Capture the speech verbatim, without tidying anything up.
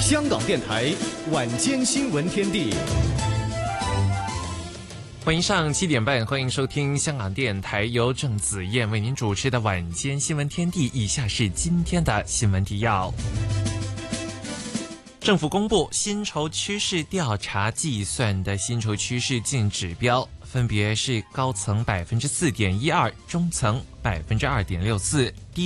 香港电台晚间新闻天地， 欢迎上七点半，欢迎收听香港电台由郑子燕为您主持的晚间新闻天地。以下是今天的新闻提要。政府公布薪酬趋势调查计算的薪酬趋势净指标，分别是高层百分之四点一二，中层百分之二点六四，低